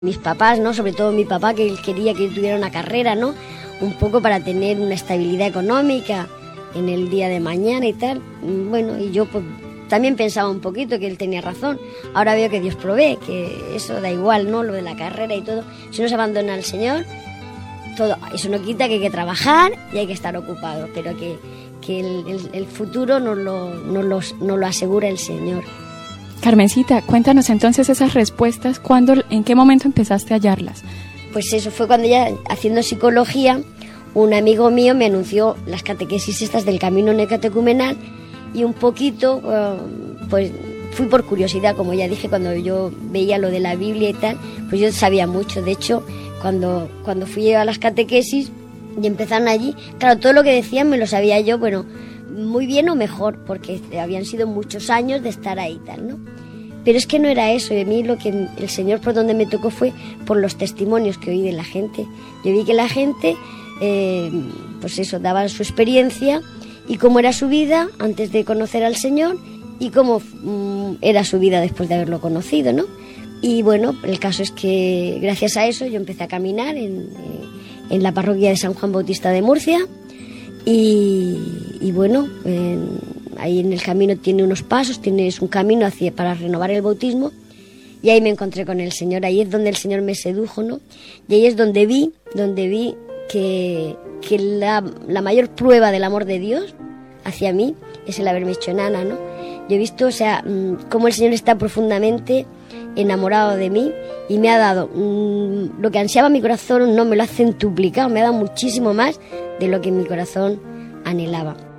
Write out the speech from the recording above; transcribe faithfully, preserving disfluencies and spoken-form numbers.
Mis papás, ¿no? Sobre todo mi papá, que él quería que yo tuviera una carrera, ¿no? Un poco para tener una estabilidad económica en el día de mañana y tal. Bueno, y yo pues también pensaba un poquito que él tenía razón. Ahora veo que Dios provee, que eso da igual, ¿no? Lo de la carrera y todo. Si uno se abandona al Señor, todo, eso no quita que hay que trabajar y hay que estar ocupado, pero que, que el, el, el futuro nos lo, nos, lo, nos lo asegura el Señor. Carmencita, cuéntanos entonces esas respuestas, ¿cuándo, en qué momento empezaste a hallarlas? Pues eso fue cuando ya, haciendo psicología, un amigo mío me anunció las catequesis estas del camino neocatecumenal y un poquito, pues fui por curiosidad, como ya dije, cuando yo veía lo de la Biblia y tal, pues yo sabía mucho. De hecho, cuando, cuando fui a las catequesis y empezaron allí, claro, todo lo que decían me lo sabía yo, bueno, muy bien o mejor, porque habían sido muchos años de estar ahí y tal, ¿no? Pero es que no era eso, y a mí lo que el Señor por donde me tocó fue por los testimonios que oí de la gente. Yo vi que la gente, eh, pues eso, daba su experiencia y cómo era su vida antes de conocer al Señor y cómo mm, era su vida después de haberlo conocido, ¿no? Y bueno, el caso es que gracias a eso yo empecé a caminar en, en la parroquia de San Juan Bautista de Murcia. Y, y bueno, eh, ahí en el camino tiene unos pasos, tienes un camino hacia, para renovar el bautismo, y ahí me encontré con el Señor. Ahí es donde el Señor me sedujo, ¿no? Y ahí es donde vi, donde vi que, que la, la mayor prueba del amor de Dios hacia mí es el haberme hecho enana, ¿no? Yo he visto, o sea, cómo el Señor está profundamente enamorado de mí y me ha dado mmm, lo que ansiaba mi corazón, no me lo ha centuplicado, me ha dado muchísimo más de lo que mi corazón anhelaba.